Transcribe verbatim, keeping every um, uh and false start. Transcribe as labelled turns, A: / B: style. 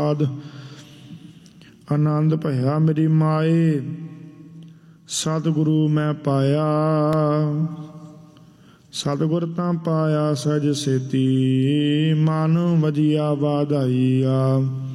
A: ਆਨੰਦ ਭਇਆ ਮੇਰੀ ਮਾਏ, ਸਤਿਗੁਰੂ ਮੈਂ ਪਾਇਆ। ਸਤਿਗੁਰ ਤਾਂ ਪਾਇਆ ਸਹਿਜ ਸੇਤੀ, ਮਨ ਵਜਿਆ ਵਾਧਾਈਆ।